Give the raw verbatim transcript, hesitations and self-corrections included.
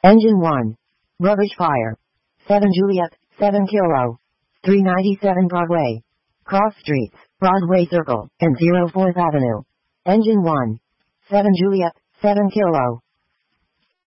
Engine one. Rubbish fire. seven Juliet, seven Kilo. three ninety-seven Broadway. Cross Streets, Broadway Circle, and zero fourth Avenue. Engine one. seven Juliet, seven Kilo.